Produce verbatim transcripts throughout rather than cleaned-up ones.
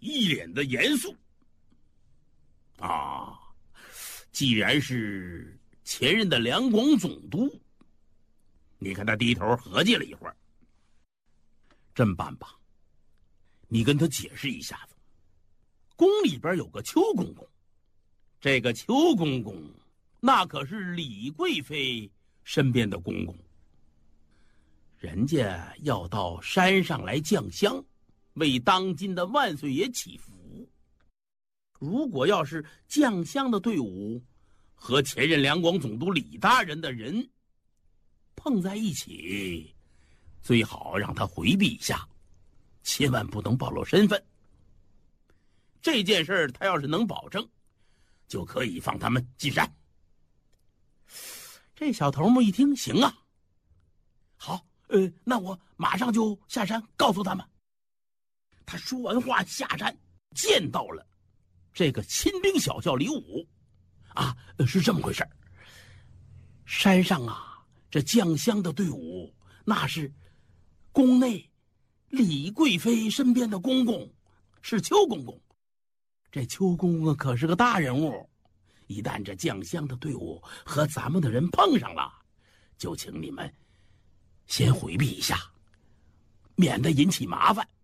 一脸的严肃。啊，既然是前任的两广总督，你看他低头合计了一会儿，这么办吧，你跟他解释一下子，宫里边有个邱公公，这个邱公公那可是李贵妃身边的公公，人家要到山上来降香，为当今的万岁爷祈福。如果要是降香的队伍和前任两广总督李大人的人碰在一起，最好让他回避一下，千万不能暴露身份。这件事他要是能保证，就可以放他们进山。这小头目一听，行啊，好，呃，那我马上就下山告诉他们。他说完话下山，见到了这个亲兵小校李武。啊，是这么回事，山上啊，这降香的队伍那是宫内李贵妃身边的公公，是邱公公。这邱公公可是个大人物，一旦这降香的队伍和咱们的人碰上了，就请你们先回避一下，免得引起麻烦。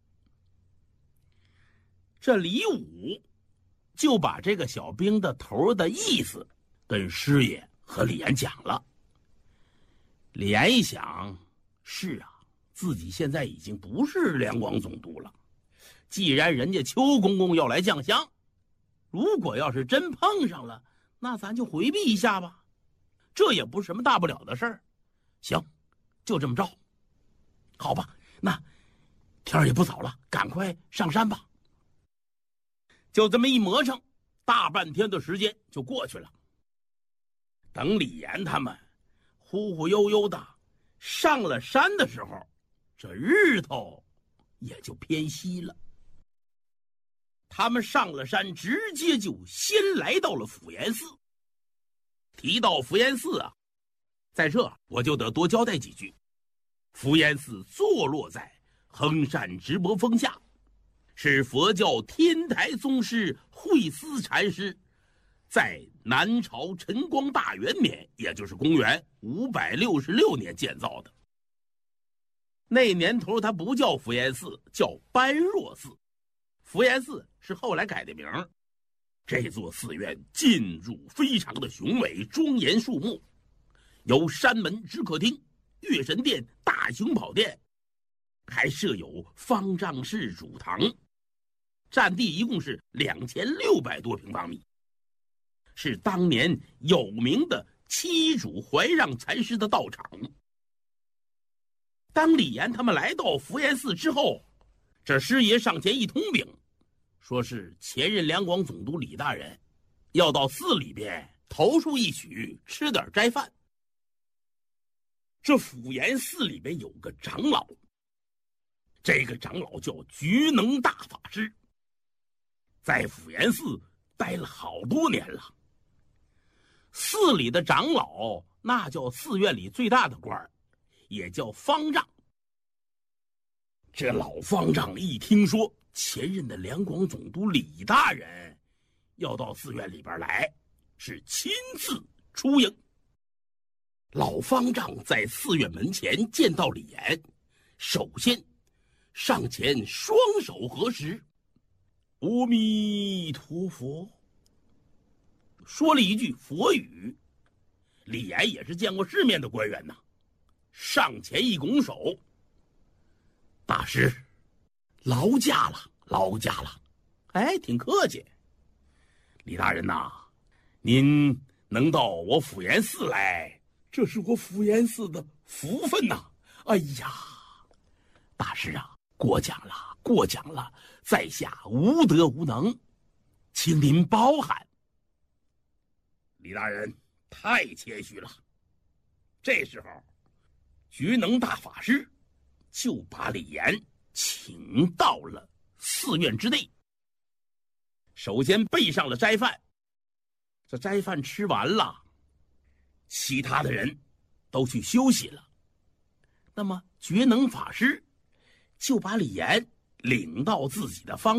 这李武就把这个小兵的头的意思跟师爷和李岩讲了。李岩一想，是啊，自己现在已经不是两广总督了，既然人家邱公公要来降香，如果要是真碰上了，那咱就回避一下吧，这也不是什么大不了的事儿。行，就这么着。好吧，那天儿也不早了，赶快上山吧。就这么一磨蹭，大半天的时间就过去了。等李岩他们忽忽悠悠的上了山的时候，这日头也就偏西了。他们上了山，直接就先来到了福延寺。提到福延寺啊，在这我就得多交代几句。福延寺坐落在衡山直播峰下，是佛教天台宗师慧思禅师在南朝陈光大元年，也就是公元五百六十六年建造的。那年头它不叫福延寺，叫般若寺。福延寺是后来改的名。这座寺院进入非常的雄伟庄严肃穆，有山门之客厅、月神殿、大雄宝殿，还设有方丈室主堂，占地一共是两千六百多平方米，是当年有名的七祖怀让禅师的道场。当李岩他们来到福延寺之后，这师爷上前一通禀，说是前任两广总督李大人要到寺里边投宿一宿，吃点斋饭。这福延寺里边有个长老，这个长老叫菊能大法师，在福延寺待了好多年了。寺里的长老那叫寺院里最大的官，也叫方丈。这老方丈一听说前任的两广总督李大人要到寺院里边来，是亲自出迎。老方丈在寺院门前见到李岩，首先上前双手合十，阿弥陀佛，说了一句佛语。李岩也是见过世面的官员呐，上前一拱手，大师劳驾了，劳驾了。哎，挺客气。李大人呐，您能到我福延寺来，这是我福延寺的福分呐。哎呀，大师啊，过奖了，过奖了，在下无德无能，请您包涵。李大人太谦虚了。这时候，菊能大法师就把李岩请到了寺院之内，首先备上了斋饭。这斋饭吃完了，其他的人都去休息了。那么觉能法师就把李岩领到自己的方